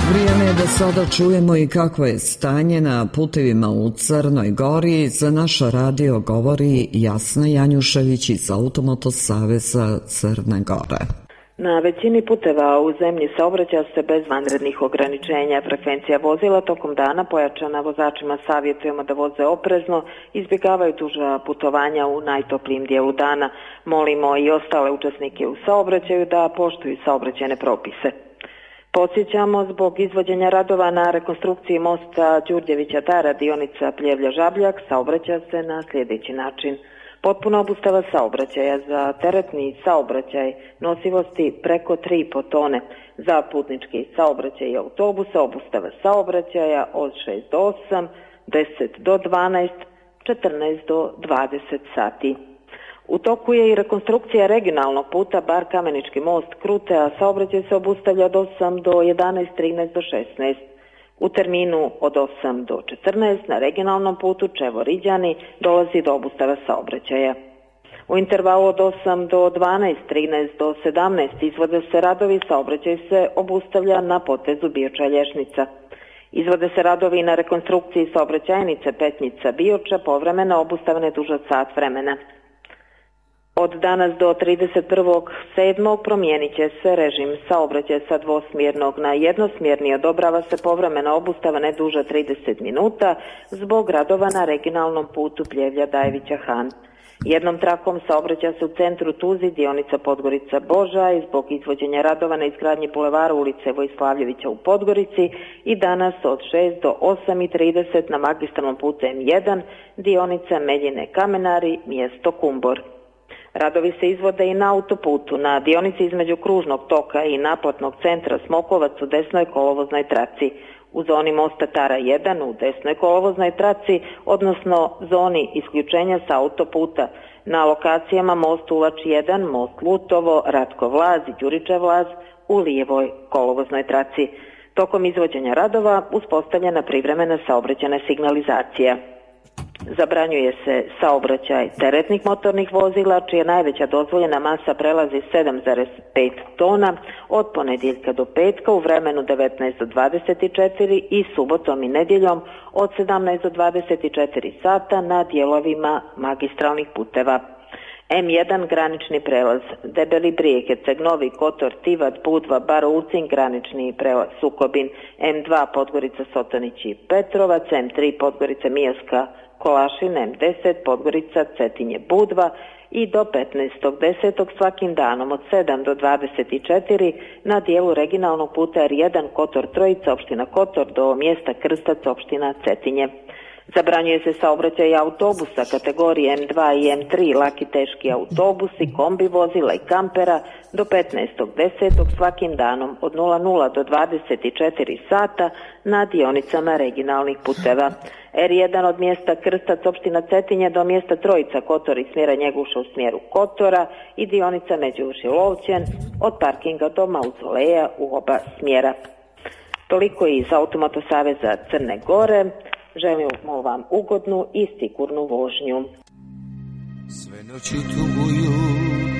Vrijeme je da sada čujemo i kakvo je stanje na putevima u Crnoj Gori. Za naš radio govori Jasna Janjušević iz Automoto saveza Crne Gore. Na većini puteva u zemlji saobraća se bez vanrednih ograničenja. Frekvencija vozila tokom dana pojačana, vozačima savjetujemo da voze oprezno, izbjegavaju duža putovanja u najtoplijim dijelu dana. Molimo i ostale učesnike u saobraćaju da poštuju saobraćajne propise. Podsjećamo, zbog izvođenja radova na rekonstrukciji mosta Đurđevića Tara, dionica Pljevlja-Žabljak, saobraća se na sljedeći način. Potpuna obustava saobraćaja za teretni saobraćaj nosivosti preko 3,5 tone. Za putnički saobraćaj i autobuse obustava saobraćaja od 6 do 8, 10 do 12, 14 do 20 sati. U toku je i rekonstrukcija regionalnog puta Bar-Kamenički most Krute, a saobraćaj se obustavlja od 8 do 11, 13 do 16. U terminu od 8 do 14 na regionalnom putu Čevo-Riđani dolazi do obustava saobraćaja. U intervalu od 8 do 12, 13 do 17 izvode se radovi, saobraćaj se obustavlja na potezu Bioča-Lješnica. Izvode se radovi na rekonstrukciji saobraćajnice Petnica-Bioča, povremeno obustavne duže od sat vremena. Od danas do 31.7. promijenit će se režim saobraćaja sa dvosmjernog na jednosmjerni, odobrava se povremena obustava ne duža 30 minuta zbog radova na regionalnom putu Pljevlja-Dajevića-Han. Jednom trakom saobraća se u centru Tuzi, dionica Podgorica-Boža, i zbog izvođenja radova na izgradnji bulevara ulice Vojslavljevića u Podgorici i danas od 6 do 8:30 na magistralnom putu M1, dionica Meljine-Kamenari, mjesto Kumbor. Radovi se izvode i na autoputu, na dionici između kružnog toka i naplatnog centra Smokovac u desnoj kolovoznoj traci, u zoni mosta Tara 1 u desnoj kolovoznoj traci, odnosno zoni isključenja sa autoputa, na lokacijama most Ulač 1, most Lutovo, Ratkov Laz i Đuričev Laz u lijevoj kolovoznoj traci. Tokom izvođenja radova uspostavljena privremena saobraćajna signalizacija. Zabranjuje se saobraćaj teretnih motornih vozila čija najveća dozvoljena masa prelazi 7,5 tona od ponedjeljka do petka u vremenu 19 do 24 i subotom i nedjeljom od 17 do 24 sata na dijelovima magistralnih puteva. M1 granični prelaz Debeli Brijeg, Herceg Novi, Kotor, Tivat, Budva, Baroucin, granični prelaz Sukobin, M2 Podgorica, Sotonić i Petrovac, M3 Podgorica, Mijaska, Kolašin, M10 Podgorica, Cetinje, Budva i do 15.10. svakim danom od 7 do 24 na dijelu regionalnog puta R1 Kotor Trojica, opština Kotor, do mjesta Krstac, opština Cetinje. Zabranjuje se saobraćaj autobusa kategorije M2 i M3, laki teški autobusi, kombi vozila i kampera do 15.10. svakim danom od 00 do 24 sata na dionicama regionalnih puteva. R1 od mjesta Krstac, opština Cetinje, do mjesta Trojica, Kotor i smjera Njeguša u smjeru Kotora i dionica Međuši Lovćen od parkinga do Mauzoleja u oba smjera. Toliko iz Automoto saveza Crne Gore. Želimo vam ugodnu i sigurnu vožnju. Sve noći tuguju